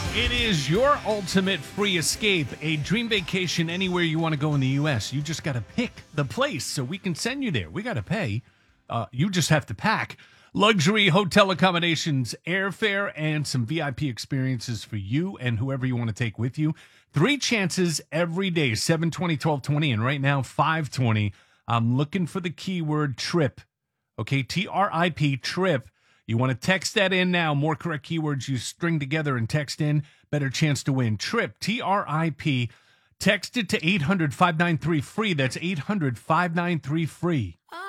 It is your ultimate free escape, a dream vacation anywhere you want to go in the U.S. You just got to pick the place so we can send you there. We got to pay. You just have to pack. Luxury hotel accommodations, airfare, and some VIP experiences for you and whoever you want to take with you. 3 chances every day, 720, 1220, and right now 520. I'm looking for the keyword trip. Okay, T-R-I-P, trip. You want to text that in now. More correct keywords you string together and text in. Better chance to win. Trip, T-R-I-P. Text it to 800-593-FREE. That's 800-593-FREE.